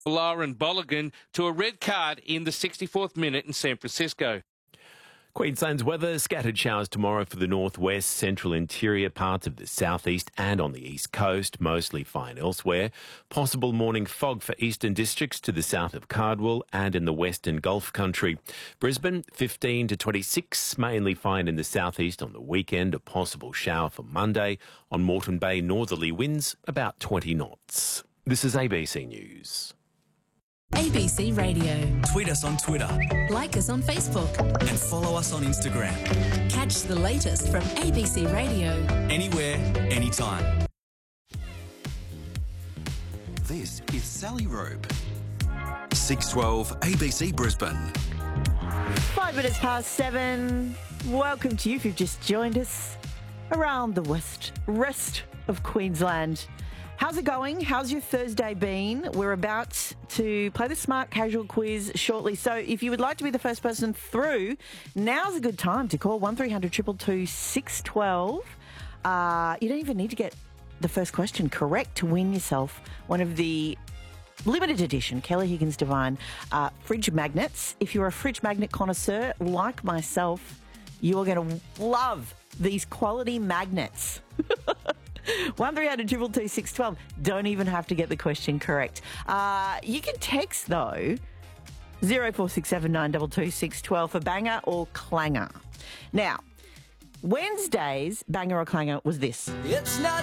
Lauren Bolligan to a red card in the 64th minute in San Francisco. Queensland's weather, scattered showers tomorrow for the northwest, central interior parts of the southeast and on the east coast, mostly fine elsewhere. Possible morning fog for eastern districts to the south of Cardwell and in the western Gulf country. Brisbane, 15 to 26, mainly fine in the southeast on the weekend. A possible shower for Monday. On Moreton Bay, northerly winds about 20 knots. This is ABC News. ABC Radio. Tweet us on Twitter. Like us on Facebook. And follow us on Instagram. Catch the latest from ABC Radio. Anywhere, anytime. This is Sally Rope. 612 ABC Brisbane. 5 minutes past 7. Welcome to you if you've just joined us around the rest of Queensland. How's it going? How's your Thursday been? We're about to play the Smart Casual quiz shortly. So if you would like to be the first person through, now's a good time to call 1300 222 612. You don't even need to get the first question correct to win yourself one of the limited edition Kelly Higgins Divine fridge magnets. If you're a fridge magnet connoisseur like myself, you're going to love these quality magnets. 1300 222 612. Don't even have to get the question correct. You can text, though, 0467 922 612 for banger or clanger. Now, Wednesday's banger or clanger was this. It's not